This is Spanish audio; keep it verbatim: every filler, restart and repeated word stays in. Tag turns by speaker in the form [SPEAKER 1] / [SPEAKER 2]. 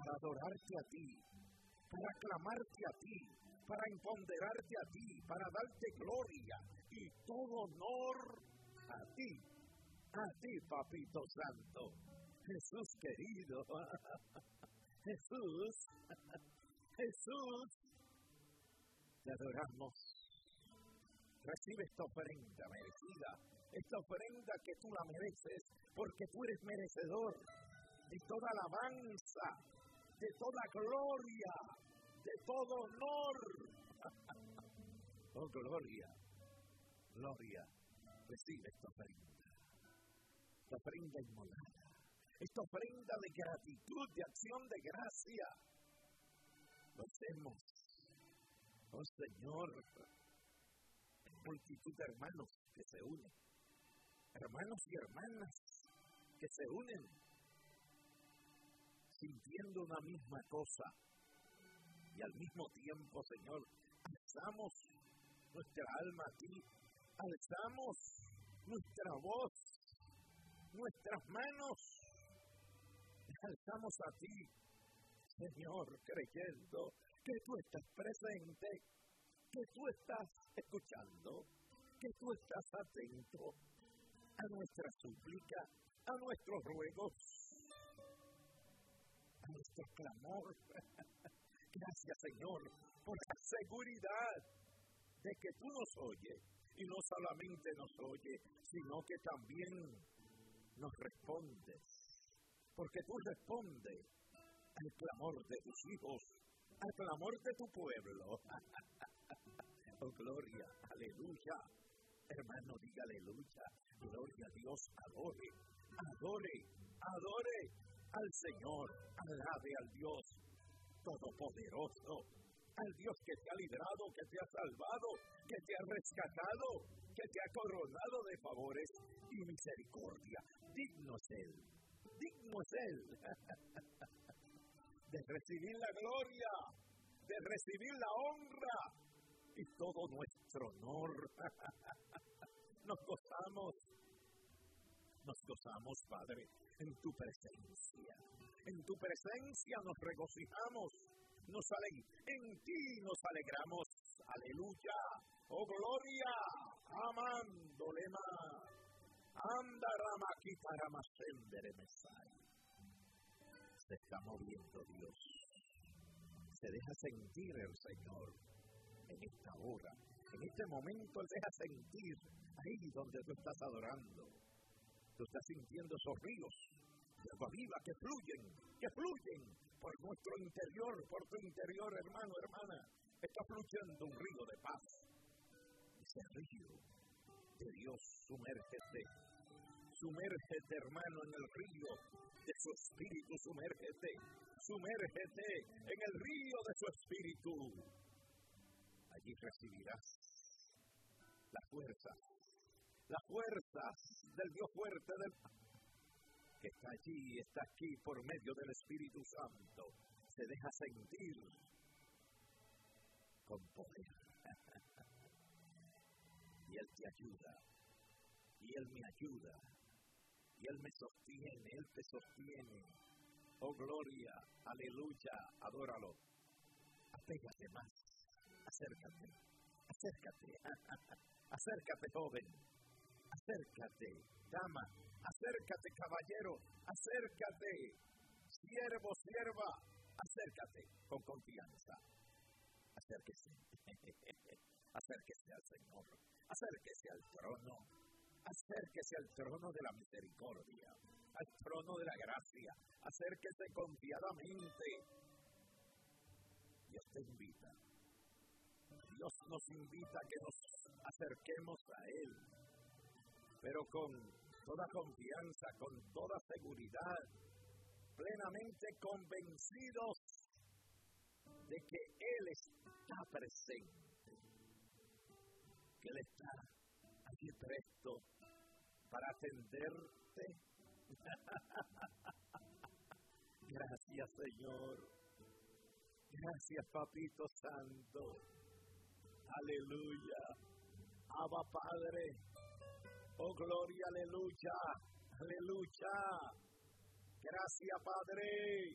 [SPEAKER 1] para adorarte a ti, para clamarte a ti, para empoderarte a ti, para darte gloria y todo honor a ti, a ti, Papito Santo, Jesús querido, Jesús, Jesús, te adoramos. Recibe esta ofrenda merecida, esta ofrenda que tú la mereces, porque tú eres merecedor de toda alabanza, de toda gloria, de todo honor. Oh, gloria, gloria, recibe esta ofrenda, esta ofrenda inmolada, esta ofrenda de gratitud, de acción de gracia. Lo hacemos, oh Señor, multitud de hermanos que se unen, hermanos y hermanas que se unen, sintiendo una misma cosa, y al mismo tiempo, Señor, alzamos nuestra alma a ti, alzamos nuestra voz, nuestras manos, alzamos a ti, Señor, creyendo que tú estás presente, que tú estás escuchando, que tú estás atento a nuestra súplica, a nuestros ruegos, a nuestro clamor. Gracias, Señor, por la seguridad de que tú nos oyes, y no solamente nos oyes, sino que también nos respondes, porque tú respondes al clamor de tus hijos, al clamor de tu pueblo. Oh, gloria, aleluya. Hermano, diga aleluya. Gloria a Dios, adore, adore, adore al Señor, alabe al Dios Todopoderoso, al Dios que te ha librado, que te ha salvado, que te ha rescatado, que te ha coronado de favores y misericordia. Digno es Él, digno es Él de recibir la gloria, de recibir la honra y todo nuestro honor. Nos gozamos, nos gozamos, Padre, en tu presencia. En tu presencia nos regocijamos, nos ale- en ti nos alegramos. Aleluya, oh gloria, amándole más. Andarama aquí para más sendere mesai. Se está moviendo Dios. Se deja sentir el Señor en esta hora, en este momento. Él deja sentir ahí donde tú estás adorando. Tú estás sintiendo esos ríos de agua viva que fluyen, que fluyen por nuestro interior, por tu interior, hermano, hermana. Está fluyendo un río de paz. Ese río de Dios, sumérgete, sumérgete, hermano, en el río de su espíritu, sumérgete, sumérgete en el río de su espíritu. Allí recibirás la fuerza, la fuerza del Dios fuerte, del que está allí, está aquí por medio del Espíritu Santo. Se deja sentir con poder. Y Él te ayuda, y Él me ayuda, y Él me sostiene, Él te sostiene. Oh gloria, aleluya, adóralo. Apégate más, acércate, acércate, acércate, joven, acércate, dama, acércate, caballero, acércate, siervo, sierva, acércate con confianza. Acérquese, acérquese al Señor, acérquese al trono, acérquese al trono de la misericordia, al trono de la gracia, acérquese confiadamente. Dios te invita, Dios nos invita a que nos acerquemos a Él, pero con toda confianza, con toda seguridad, plenamente convencidos de que Él está presente, que Él está allí presto para atenderte. Gracias, Señor. Gracias, Papito Santo. Aleluya. Abba, Padre. Oh, gloria, aleluya. Aleluya. Gracias, Padre.